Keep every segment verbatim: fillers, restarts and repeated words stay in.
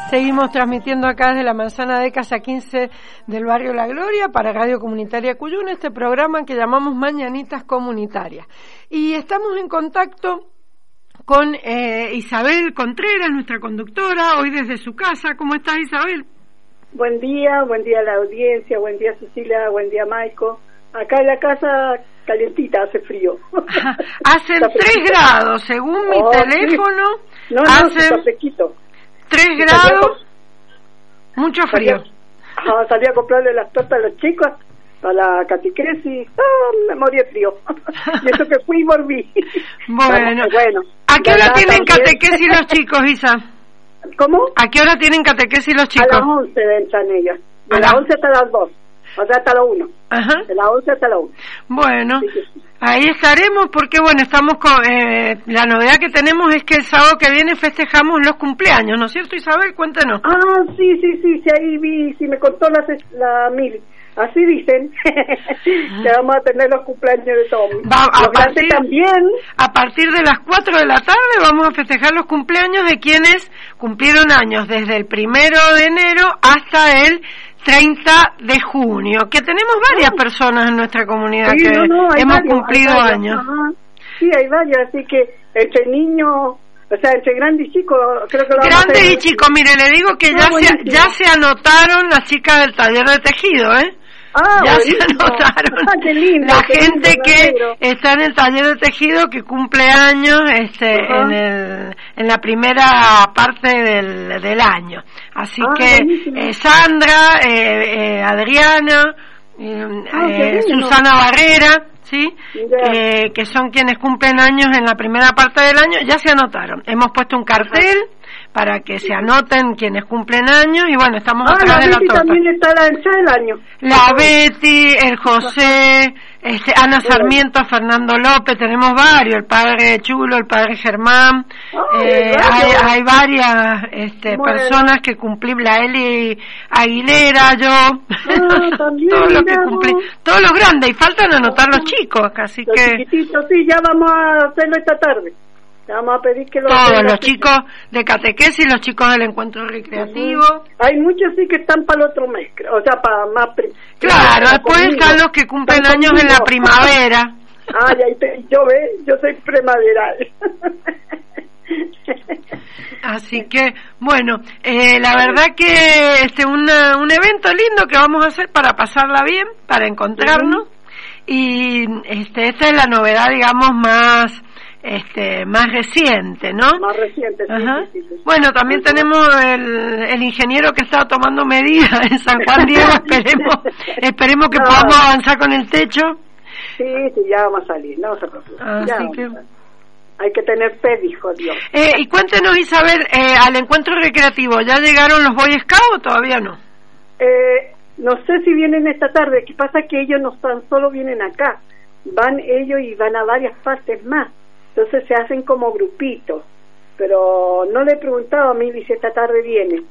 Seguimos transmitiendo acá desde la Manzana de Casa quince del barrio La Gloria para Radio Comunitaria Cuyún, este programa que llamamos Mañanitas Comunitarias. Y estamos en contacto con eh, Isabel Contreras, nuestra conductora, hoy desde su casa. ¿Cómo estás, Isabel? Buen día, buen día a la audiencia, buen día Cecilia, buen día Maico. Acá en la casa calentita, hace frío. Hacen tres grados, según mi oh, teléfono. Sí. No, no, hacen está fresquito. tres grados, mucho frío. Salí a, ah, salí a comprarle las tortas a los chicos para la catequesis. Ah, me morí de frío. Y eso que fui y volví. Bueno, bueno. ¿A qué hora tienen catequesis los chicos, Isa? ¿Cómo? ¿A qué hora tienen catequesis los chicos? A las once entran ellos. De las once hasta las dos. O sea, hasta la una. Ajá. De las once hasta la una. Bueno, sí, sí, sí. Ahí estaremos porque, bueno, estamos con... Eh, la novedad que tenemos es que el sábado que viene festejamos los cumpleaños, ¿no es cierto, Isabel? Cuéntanos. Ah, sí, sí, sí, sí, ahí vi, sí, me contó la, la Mil. Así dicen, que vamos a tener los cumpleaños de todos. Va, a, los partir, también. a partir de las cuatro de la tarde vamos a festejar los cumpleaños de quienes cumplieron años desde el primero de enero hasta el treinta de junio, que tenemos varias ah. personas en nuestra comunidad sí, que no, no, hemos varios, cumplido años. Ajá. Sí, hay varios, así que entre niños, o sea, entre grandes y chicos, creo que lo Grandes vamos a hacer. Y chicos, mire, le digo que ya, se, ya se anotaron las chicas del taller de tejido, ¿eh? Ah, ya buenísimo. se anotaron. Ah, qué lindo, la qué gente lindo, que está en el taller de tejido que cumple años este en el en la primera parte del, del año. Así ah, que eh, Sandra, eh, eh, Adriana, eh, ah, eh, Susana Barrera, ¿sí? Eh, que son quienes cumplen años en la primera parte del año, ya se anotaron. Hemos puesto un cartel para que se anoten quienes cumplen años y bueno, estamos ah, atrás la de la Betty torta. También está la ancha del año. La Betty, el José, este, Ana Sarmiento, Fernando López, tenemos varios, el padre Chulo, el padre Germán, oh, eh, hay, hay varias este, personas que cumplimos, la Eli Aguilera, yo, ah, también, todos los que cumplí, todos los grandes, y faltan anotar los chicos, así los que... chiquititos, sí, ya vamos a hacerlo esta tarde. Vamos a pedir que lo todos los chicos de catequesis, los chicos del encuentro recreativo. Uh-huh. Hay muchos sí que están para el otro mes, o sea, para más... Prim- claro, después conmigo. Están los que cumplen están años conmigo. En la primavera. Ay, ahí te, yo ve, yo soy primaveral. Así que, bueno, eh, la verdad que este una, un evento lindo que vamos a hacer para pasarla bien, para encontrarnos. Uh-huh. Y este esta es la novedad, digamos, más... este más reciente, ¿no? Más reciente, sí, Ajá. sí, sí, sí. Bueno, también tenemos el, el ingeniero que está tomando medidas en San Juan Diego, esperemos esperemos que no. podamos avanzar con el techo. Sí, sí, ya vamos a salir, no se preocupe. Así que... hay que tener fe, dijo Dios. Eh, y cuéntenos, Isabel, eh, al encuentro recreativo, ¿ya llegaron los Boy Scouts o todavía no? Eh, no sé si vienen esta tarde, que pasa que ellos no tan solo vienen acá, van ellos y van a varias partes más. Entonces se hacen como grupitos, pero no le he preguntado a mí si esta tarde viene,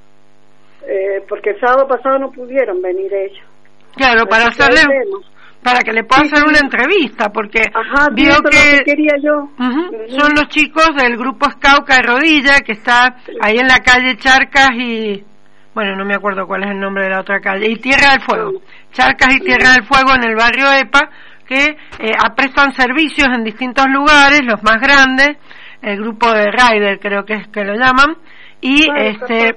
eh, porque el sábado pasado no pudieron venir ellos. Claro, para hacerle, para que le pueda sí, hacer sí. una entrevista, porque Ajá, vio sí, que, que quería yo. Uh-huh, uh-huh. Son los chicos del grupo Scout de Rodilla, que está ahí en la calle Charcas y, bueno, no me acuerdo cuál es el nombre de la otra calle, y Tierra del Fuego, Charcas y Tierra del Fuego en el barrio EPA, que eh, prestan servicios en distintos lugares, los más grandes, el grupo de Rider creo que es que lo llaman, y bueno, este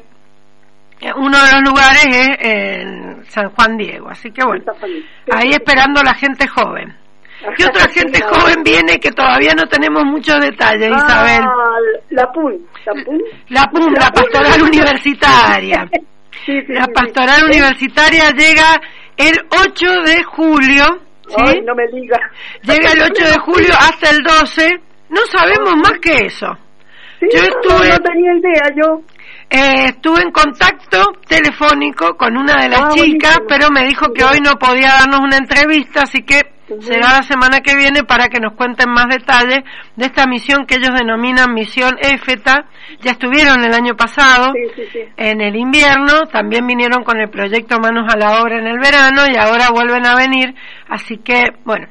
uno de los lugares es en San Juan Diego, así que bueno, ahí esperando la gente joven. ¿Qué otra gente joven viene que todavía no tenemos muchos detalles, ah, Isabel? La P U N. La P U N, la, P U N, la, la Pastoral Universitaria. Sí, sí, la Pastoral sí, Universitaria sí. llega el ocho de julio. ¿Sí? Ay, no me digas. Llega el ocho de julio hasta el doce. No sabemos más que eso. Sí, yo estuve, no, no tenía idea yo. Eh, estuve en contacto telefónico con una de las ah, chicas, buenísimo. pero me dijo que hoy no podía darnos una entrevista, así que uh-huh. será la semana que viene para que nos cuenten más detalles de esta misión que ellos denominan Misión EFETA. Ya estuvieron el año pasado sí, sí, sí. en el invierno, también vinieron con el proyecto Manos a la Obra en el verano y ahora vuelven a venir, así que bueno,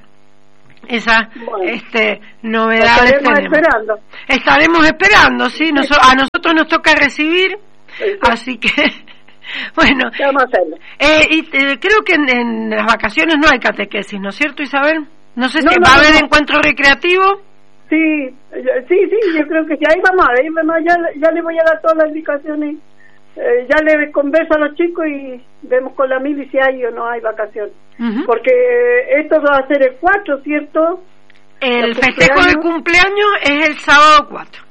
esa bueno, este novedades estaremos tenemos. esperando Estaremos esperando, sí, Nos, a nosotros nos toca recibir Así que, bueno. Vamos a hacerlo. Eh, y eh, creo que en, en las vacaciones no hay catequesis, ¿no es cierto, Isabel? No sé si no, no, va a no, haber no. encuentro recreativo. Sí, sí, sí, yo creo que sí. Ahí vamos a ver, vamos, ya, ya le voy a dar todas las indicaciones. Eh, ya le converso a los chicos y vemos con la mili si hay o no hay vacaciones. Uh-huh. Porque esto va a ser el cuatro, ¿cierto? El festejo de cumpleaños es el sábado cuatro.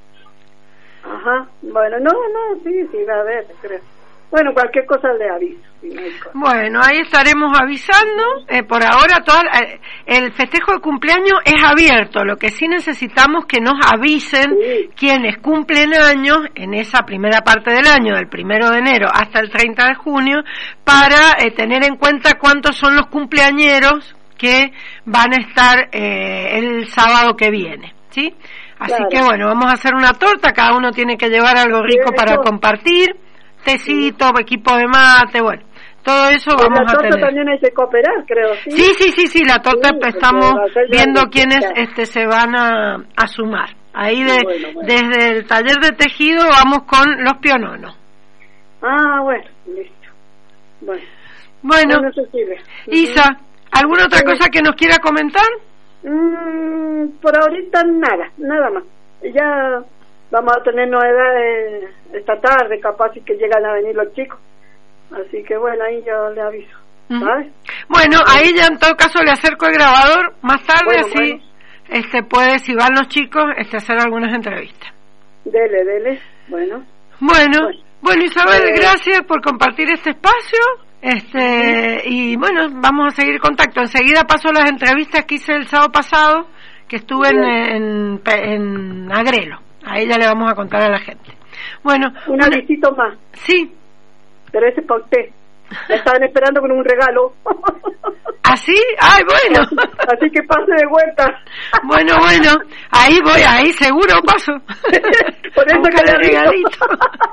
Ajá, bueno, no, no, sí, sí, va a haber, creo. Bueno, cualquier cosa le aviso. Si no hay cosa. Bueno, ahí estaremos avisando. Eh, por ahora, toda, eh, el festejo de cumpleaños es abierto. Lo que sí necesitamos que nos avisen sí. quienes cumplen años en esa primera parte del año, del primero de enero hasta el treinta de junio, para eh, tener en cuenta cuántos son los cumpleañeros que van a estar eh, el sábado que viene, ¿sí? Así claro. que bueno, vamos a hacer una torta, cada uno tiene que llevar algo rico sí, para eso. compartir, tecito, sí. equipo de mate, bueno, todo eso y vamos a tener. La torta también hay que cooperar, creo, ¿sí? Sí, sí, sí, sí, la torta sí, estamos viendo quiénes este, se van a, a sumar. Ahí de, bueno, bueno. desde el taller de tejido vamos con los piononos. Ah, bueno, listo. Bueno, bueno, bueno Isa, ¿alguna otra sí. cosa que nos quiera comentar? Mm, por ahorita nada, nada más. Ya vamos a tener novedades esta tarde, capaz y que llegan a venir los chicos. Así que bueno, ahí yo le aviso. ¿Sabes? Bueno, ahí ya en todo caso le acerco el grabador más tarde, bueno, así bueno. este puede, si van los chicos, este hacer algunas entrevistas. Dele, dele. Bueno. Bueno, bueno, bueno Isabel, eh, gracias por compartir este espacio. Este uh-huh. y bueno, vamos a seguir en contacto. Enseguida paso las entrevistas que hice el sábado pasado, que estuve en, en, en Agrelo. Ahí ya le vamos a contar a la gente. Bueno, un avisito una... más. Sí. Pero ese es para usted. Me estaban esperando con un regalo. ¿Ah, sí? Ay, bueno. Así que pase de vuelta. Bueno, bueno. Ahí voy, ahí seguro paso. Por eso que le regalito.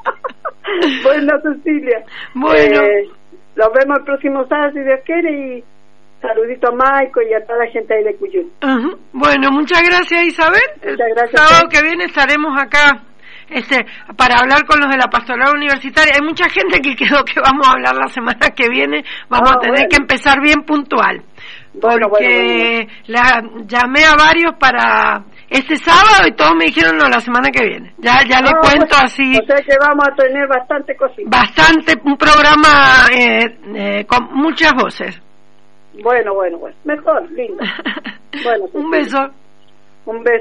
Bueno, Cecilia. Bueno. Eh, Nos vemos el próximo sábado, si Dios quiere, y saludito a Maico y a toda la gente ahí de Cuyú. Uh-huh. Bueno, muchas gracias, Isabel. Muchas gracias. El sábado que viene estaremos acá este para hablar con los de la pastoral universitaria. Hay mucha gente que quedó que vamos a hablar la semana que viene. Vamos ah, a tener bueno. que empezar bien puntual. Bueno, porque bueno, bueno. La, llamé a varios para este sábado y todos me dijeron no, la semana que viene. Ya ya no, le cuento pues, así. O sea que vamos a tener bastante cositas. Bastante, un programa eh, eh, con muchas voces. Bueno, bueno, bueno. Mejor, lindo. Bueno, un beso. Un beso.